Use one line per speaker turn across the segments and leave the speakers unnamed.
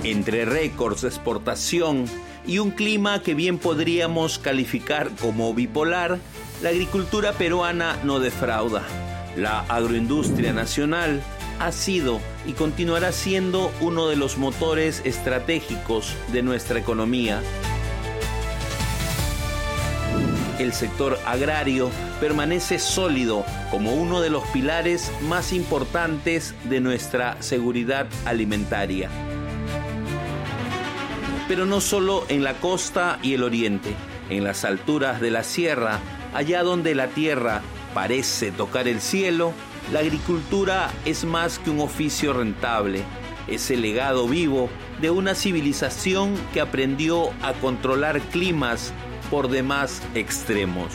Entre récords de exportación y un clima que bien podríamos calificar como bipolar, la agricultura peruana no defrauda. La agroindustria nacional ha sido y continuará siendo uno de los motores estratégicos de nuestra economía. El sector agrario permanece sólido como uno de los pilares más importantes de nuestra seguridad alimentaria. Pero no solo en la costa y el oriente, en las alturas de la sierra, allá donde la tierra parece tocar el cielo, la agricultura es más que un oficio rentable, es el legado vivo de una civilización que aprendió a controlar climas por demás extremos.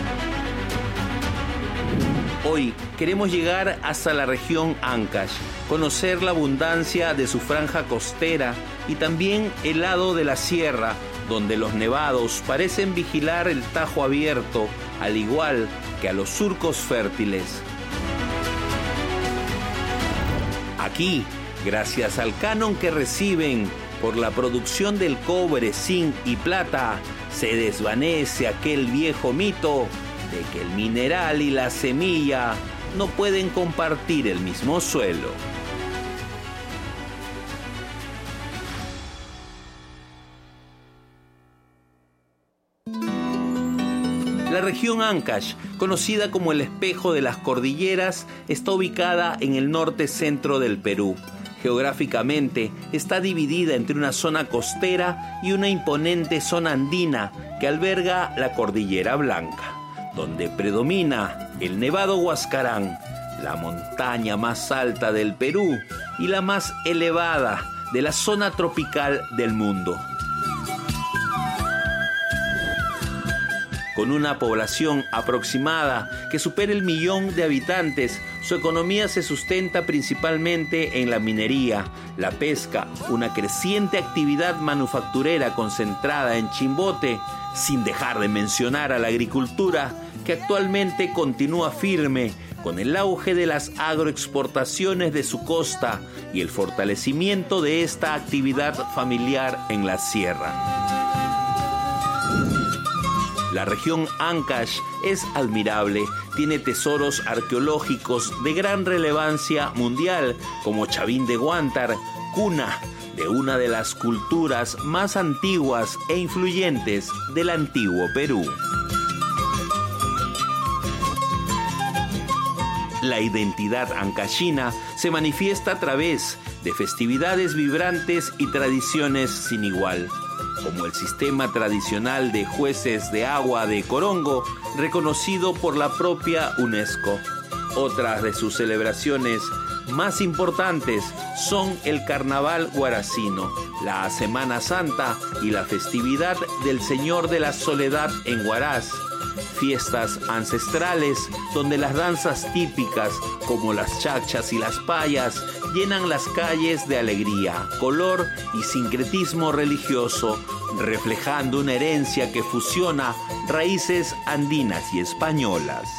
Hoy queremos llegar hasta la región Ancash, conocer la abundancia de su franja costera y también el lado de la sierra, donde los nevados parecen vigilar el Tajo abierto, al igual que a los surcos fértiles. Aquí, gracias al canon que reciben por la producción del cobre, zinc y plata, se desvanece aquel viejo mito de que el mineral y la semilla no pueden compartir el mismo suelo. La región Ancash, conocida como el espejo de las cordilleras, está ubicada en el norte-centro del Perú. Geográficamente está dividida entre una zona costera y una imponente zona andina que alberga la Cordillera Blanca, donde predomina el Nevado Huascarán, la montaña más alta del Perú y la más elevada de la zona tropical del mundo. Con una población aproximada que supera el 1.000.000 de habitantes, su economía se sustenta principalmente en la minería, la pesca, una creciente actividad manufacturera concentrada en Chimbote, sin dejar de mencionar a la agricultura, que actualmente continúa firme con el auge de las agroexportaciones de su costa y el fortalecimiento de esta actividad familiar en la sierra. La región Ancash es admirable, tiene tesoros arqueológicos de gran relevancia mundial, como Chavín de Huántar, cuna de una de las culturas más antiguas e influyentes del antiguo Perú. La identidad ancashina se manifiesta a través de festividades vibrantes y tradiciones sin igual, como el sistema tradicional de jueces de agua de Corongo, reconocido por la propia UNESCO. Otras de sus celebraciones más importantes son el Carnaval Guaracino, la Semana Santa y la festividad del Señor de la Soledad en Huaraz, fiestas ancestrales donde las danzas típicas como las chachas y las payas llenan las calles de alegría, color y sincretismo religioso, reflejando una herencia que fusiona raíces andinas y españolas.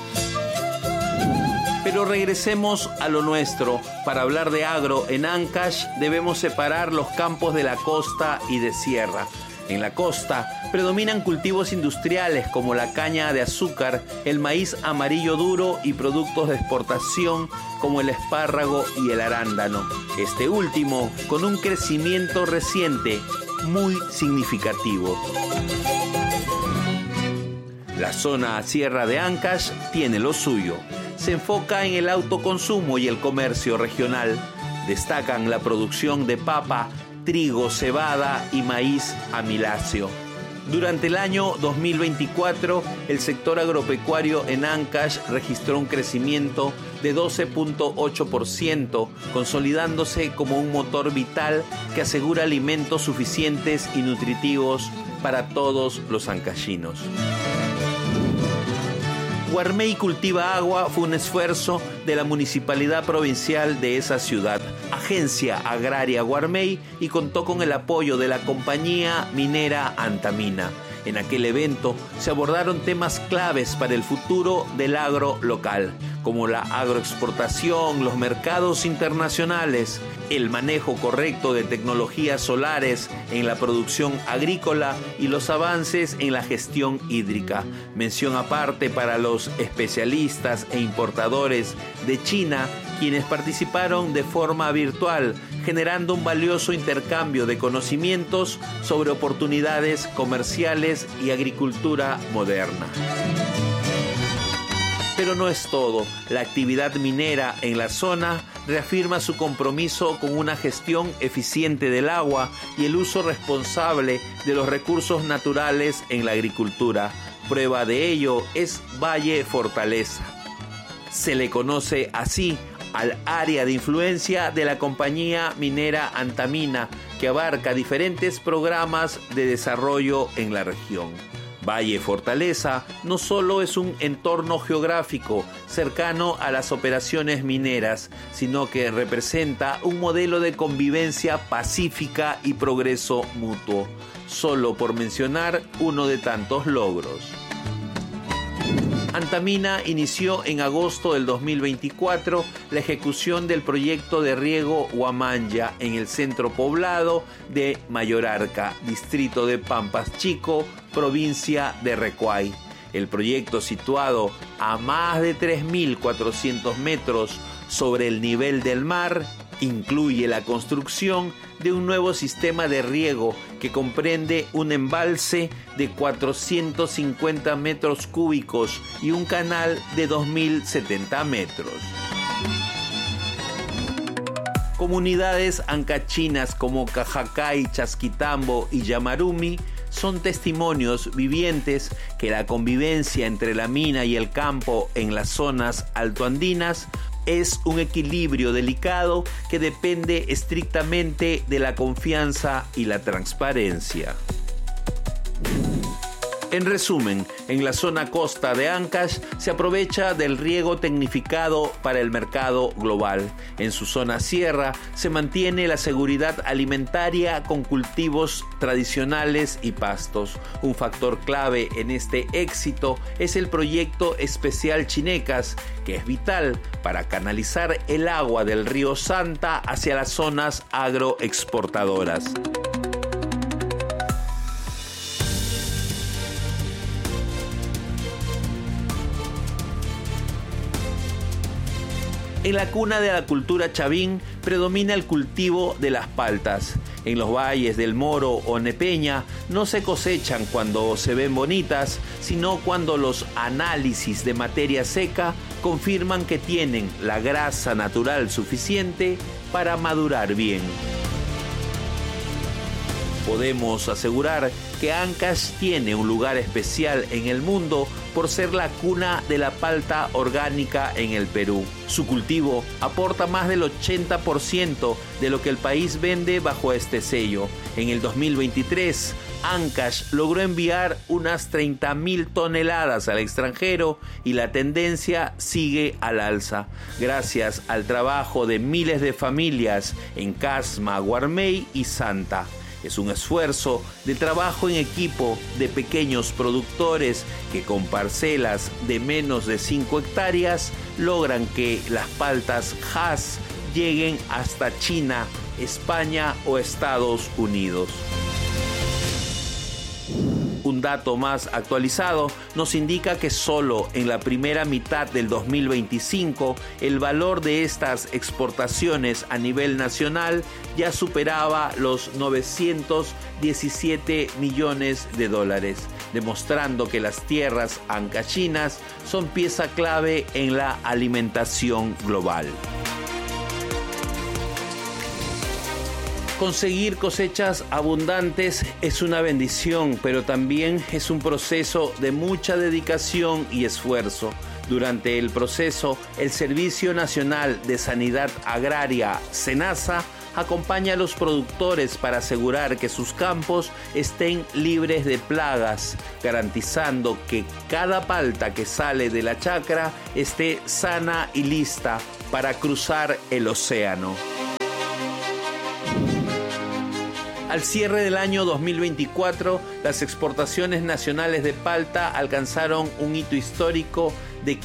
Pero regresemos a lo nuestro. Para hablar de agro en Ancash debemos separar los campos de la costa y de sierra. En la costa predominan cultivos industriales como la caña de azúcar, el maíz amarillo duro y productos de exportación como el espárrago y el arándano. Este último con un crecimiento reciente muy significativo. La zona sierra de Ancash tiene lo suyo. Se enfoca en el autoconsumo y el comercio regional. Destacan la producción de papa, trigo, cebada y maíz amiláceo. Durante el año 2024, el sector agropecuario en Ancash registró un crecimiento de 12.8%, consolidándose como un motor vital que asegura alimentos suficientes y nutritivos para todos los ancashinos. Guarmey Cultiva Agua fue un esfuerzo de la Municipalidad Provincial de esa ciudad, Agencia Agraria Guarmey, y contó con el apoyo de la compañía minera Antamina. En aquel evento se abordaron temas claves para el futuro del agro local, como la agroexportación, los mercados internacionales, el manejo correcto de tecnologías solares en la producción agrícola y los avances en la gestión hídrica. Mención aparte para los especialistas e importadores de China, quienes participaron de forma virtual, generando un valioso intercambio de conocimientos sobre oportunidades comerciales y agricultura moderna. Pero no es todo. La actividad minera en la zona reafirma su compromiso con una gestión eficiente del agua y el uso responsable de los recursos naturales en la agricultura. Prueba de ello es Valle Fortaleza. Se le conoce así al área de influencia de la compañía minera Antamina, que abarca diferentes programas de desarrollo en la región. Valle Fortaleza no solo es un entorno geográfico cercano a las operaciones mineras, sino que representa un modelo de convivencia pacífica y progreso mutuo, solo por mencionar uno de tantos logros. Antamina inició en agosto del 2024 la ejecución del proyecto de riego Huamanya en el centro poblado de Mayorarca, distrito de Pampas Chico, provincia de Recuay. El proyecto, situado a más de 3.400 metros sobre el nivel del mar, incluye la construcción de un nuevo sistema de riego que comprende un embalse de 450 metros cúbicos y un canal de 2.070 metros. Comunidades ancachinas como Cajacay, Chasquitambo y Yamarumi son testimonios vivientes que la convivencia entre la mina y el campo en las zonas altoandinas es un equilibrio delicado que depende estrictamente de la confianza y la transparencia. En resumen, en la zona costa de Ancash se aprovecha del riego tecnificado para el mercado global. En su zona sierra se mantiene la seguridad alimentaria con cultivos tradicionales y pastos. Un factor clave en este éxito es el proyecto especial Chinecas, que es vital para canalizar el agua del río Santa hacia las zonas agroexportadoras. En la cuna de la cultura chavín predomina el cultivo de las paltas. En los valles del Moro o Nepeña no se cosechan cuando se ven bonitas, sino cuando los análisis de materia seca confirman que tienen la grasa natural suficiente para madurar bien. Podemos asegurar que Ancash tiene un lugar especial en el mundo por ser la cuna de la palta orgánica en el Perú. Su cultivo aporta más del 80% de lo que el país vende bajo este sello. En el 2023, Ancash logró enviar unas 30.000 toneladas al extranjero y la tendencia sigue al alza, gracias al trabajo de miles de familias en Casma, Guarmey y Santa. Es un esfuerzo de trabajo en equipo de pequeños productores que con parcelas de menos de 5 hectáreas logran que las paltas Hass lleguen hasta China, España o Estados Unidos. Un dato más actualizado nos indica que solo en la primera mitad del 2025 el valor de estas exportaciones a nivel nacional ya superaba los 917 millones de dólares, demostrando que las tierras ancachinas son pieza clave en la alimentación global. Conseguir cosechas abundantes es una bendición, pero también es un proceso de mucha dedicación y esfuerzo. Durante el proceso, el Servicio Nacional de Sanidad Agraria, SENASA, acompaña a los productores para asegurar que sus campos estén libres de plagas, garantizando que cada palta que sale de la chacra esté sana y lista para cruzar el océano. Al cierre del año 2024, las exportaciones nacionales de palta alcanzaron un hito histórico de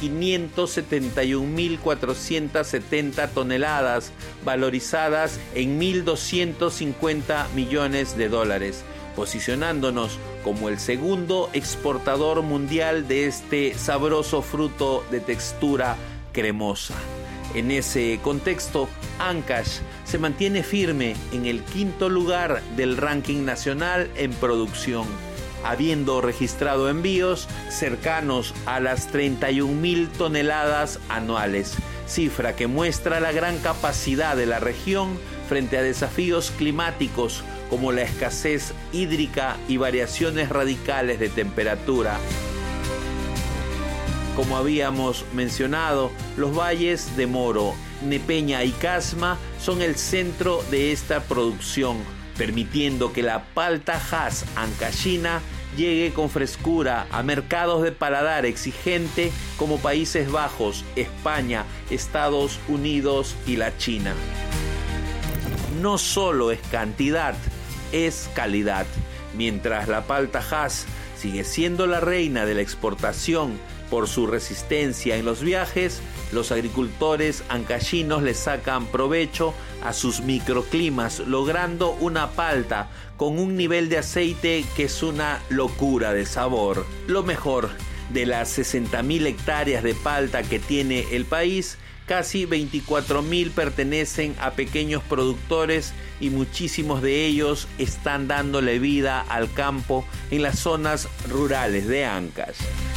571.470 toneladas, valorizadas en 1.250 millones de dólares, posicionándonos como el segundo exportador mundial de este sabroso fruto de textura cremosa. En ese contexto, Ancash se mantiene firme en el quinto lugar del ranking nacional en producción, habiendo registrado envíos cercanos a las 31.000 toneladas anuales, cifra que muestra la gran capacidad de la región frente a desafíos climáticos como la escasez hídrica y variaciones radicales de temperatura. Como habíamos mencionado, los valles de Moro, Nepeña y Casma son el centro de esta producción, permitiendo que la palta Hass ancashina llegue con frescura a mercados de paladar exigente como Países Bajos, España, Estados Unidos y la China. No solo es cantidad, es calidad. Mientras la palta Hass sigue siendo la reina de la exportación por su resistencia en los viajes, los agricultores ancashinos le sacan provecho a sus microclimas, logrando una palta con un nivel de aceite que es una locura de sabor. Lo mejor, de las 60.000 hectáreas de palta que tiene el país, casi 24.000 pertenecen a pequeños productores y muchísimos de ellos están dándole vida al campo en las zonas rurales de Ancash.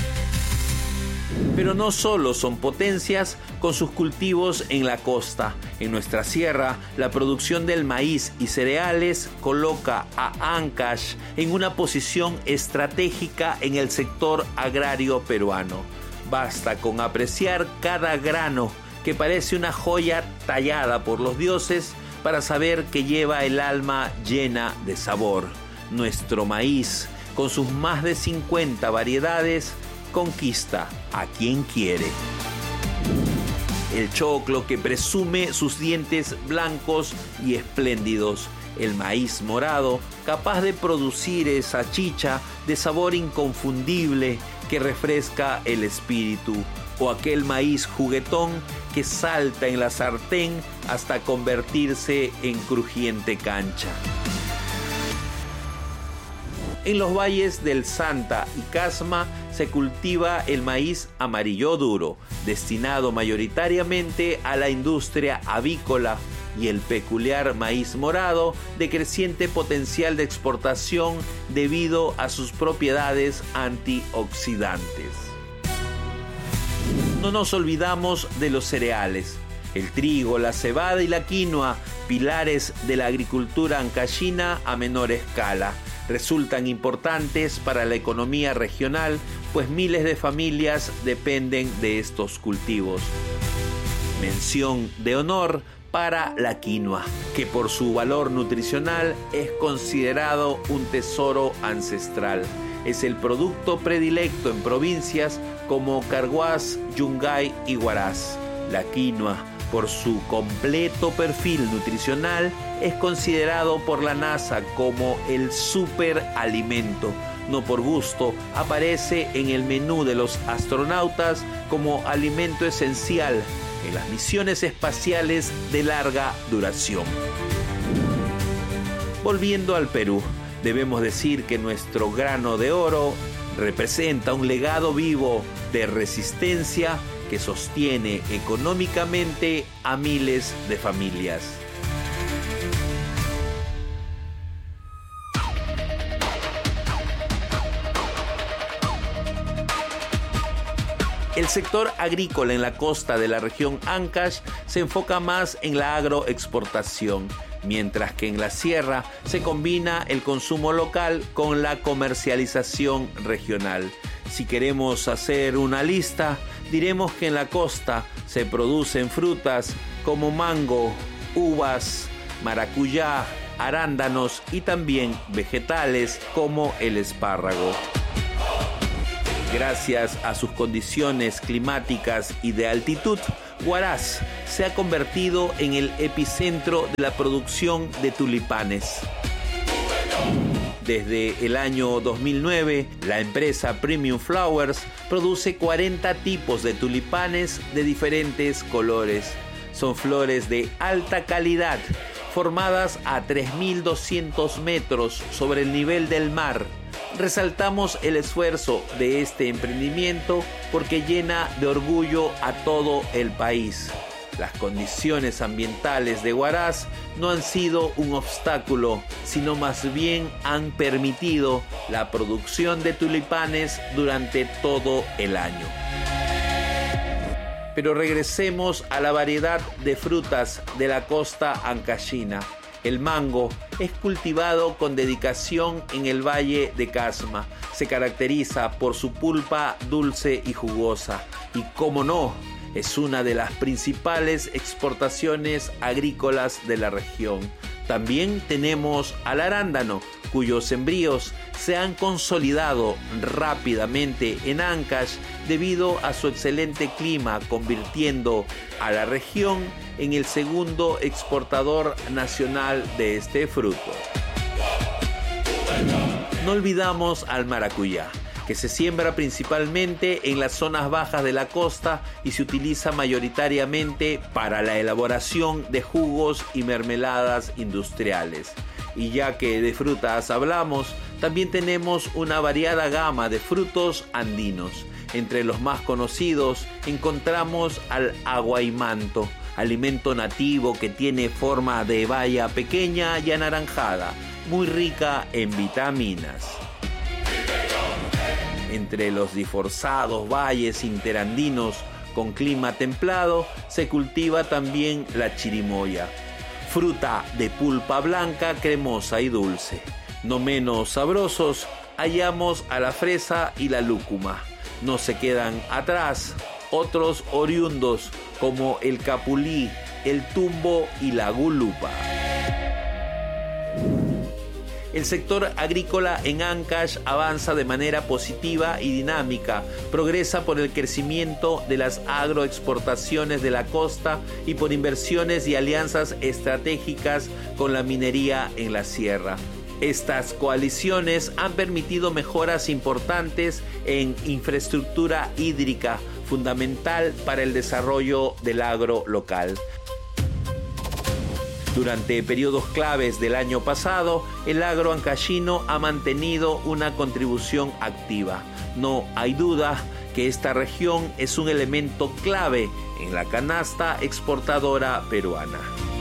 Pero no solo son potencias con sus cultivos en la costa. En nuestra sierra, la producción del maíz y cereales coloca a Ancash en una posición estratégica en el sector agrario peruano. Basta con apreciar cada grano, que parece una joya tallada por los dioses, para saber que lleva el alma llena de sabor. Nuestro maíz, con sus más de 50 variedades, conquista a quien quiere. El choclo, que presume sus dientes blancos y espléndidos. El maíz morado, capaz de producir esa chicha de sabor inconfundible que refresca el espíritu. O aquel maíz juguetón que salta en la sartén hasta convertirse en crujiente cancha. En los valles del Santa y Casma se cultiva el maíz amarillo duro, destinado mayoritariamente a la industria avícola, y el peculiar maíz morado, de creciente potencial de exportación debido a sus propiedades antioxidantes. No nos olvidamos de los cereales. El trigo, la cebada y la quinoa, pilares de la agricultura ancashina a menor escala, resultan importantes para la economía regional, pues miles de familias dependen de estos cultivos. Mención de honor para la quinoa, que por su valor nutricional es considerado un tesoro ancestral. Es el producto predilecto en provincias como Carhuaz, Yungay y Huaraz. La quinoa, por su completo perfil nutricional, es considerado por la NASA como el superalimento. No por gusto, aparece en el menú de los astronautas como alimento esencial en las misiones espaciales de larga duración. Volviendo al Perú, debemos decir que nuestro grano de oro representa un legado vivo de resistencia que sostiene económicamente a miles de familias. El sector agrícola en la costa de la región Ancash se enfoca más en la agroexportación, mientras que en la sierra se combina el consumo local con la comercialización regional. Si queremos hacer una lista, diremos que en la costa se producen frutas como mango, uvas, maracuyá, arándanos y también vegetales como el espárrago. Gracias a sus condiciones climáticas y de altitud, Huaraz se ha convertido en el epicentro de la producción de tulipanes. Desde el año 2009, la empresa Premium Flowers produce 40 tipos de tulipanes de diferentes colores. Son flores de alta calidad, formadas a 3.200 metros sobre el nivel del mar. Resaltamos el esfuerzo de este emprendimiento porque llena de orgullo a todo el país. Las condiciones ambientales de Huaraz no han sido un obstáculo, sino más bien han permitido la producción de tulipanes durante todo el año. Pero regresemos a la variedad de frutas de la costa ancashina. El mango es cultivado con dedicación en el Valle de Casma. Se caracteriza por su pulpa dulce y jugosa. Y cómo no, es una de las principales exportaciones agrícolas de la región. También tenemos al arándano, cuyos sembríos se han consolidado rápidamente en Ancash debido a su excelente clima, convirtiendo a la región en el segundo exportador nacional de este fruto. No olvidamos al maracuyá, que se siembra principalmente en las zonas bajas de la costa y se utiliza mayoritariamente para la elaboración de jugos y mermeladas industriales. Y ya que de frutas hablamos, también tenemos una variada gama de frutos andinos. Entre los más conocidos encontramos al aguaimanto, alimento nativo que tiene forma de baya pequeña y anaranjada, muy rica en vitaminas. Entre los diforzados valles interandinos con clima templado se cultiva también la chirimoya, fruta de pulpa blanca, cremosa y dulce. No menos sabrosos hallamos a la fresa y la lúcuma. No se quedan atrás otros oriundos como el capulí, el tumbo y la gulupa. El sector agrícola en Ancash avanza de manera positiva y dinámica, progresa por el crecimiento de las agroexportaciones de la costa y por inversiones y alianzas estratégicas con la minería en la sierra. Estas coaliciones han permitido mejoras importantes en infraestructura hídrica, fundamental para el desarrollo del agro local. Durante periodos claves del año pasado, el agro ancashino ha mantenido una contribución activa. No hay duda que esta región es un elemento clave en la canasta exportadora peruana.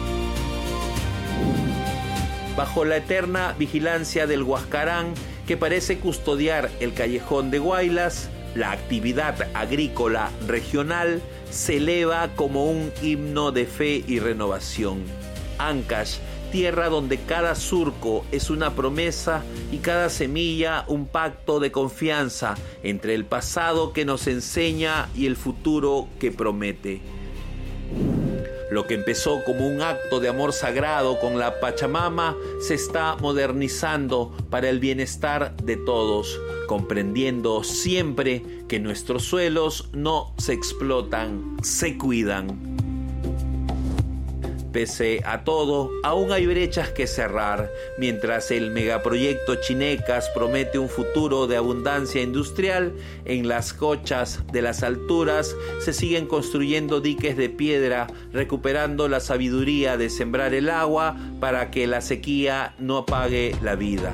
Bajo la eterna vigilancia del Huascarán, que parece custodiar el callejón de Huaylas, la actividad agrícola regional se eleva como un himno de fe y renovación. Ancash, tierra donde cada surco es una promesa y cada semilla un pacto de confianza entre el pasado que nos enseña y el futuro que promete. Lo que empezó como un acto de amor sagrado con la Pachamama se está modernizando para el bienestar de todos, comprendiendo siempre que nuestros suelos no se explotan, se cuidan. Pese a todo, aún hay brechas que cerrar. Mientras el megaproyecto Chinecas promete un futuro de abundancia industrial, en las cochas de las alturas se siguen construyendo diques de piedra, recuperando la sabiduría de sembrar el agua para que la sequía no apague la vida.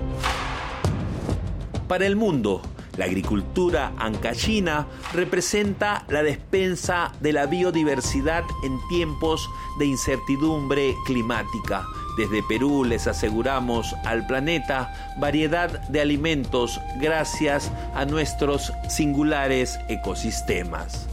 Para el mundo, la agricultura ancashina representa la despensa de la biodiversidad en tiempos de incertidumbre climática. Desde Perú les aseguramos al planeta variedad de alimentos gracias a nuestros singulares ecosistemas.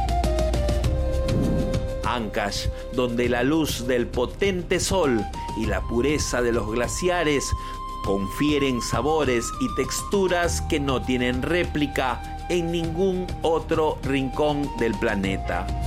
Ancash, donde la luz del potente sol y la pureza de los glaciares confieren sabores y texturas que no tienen réplica en ningún otro rincón del planeta.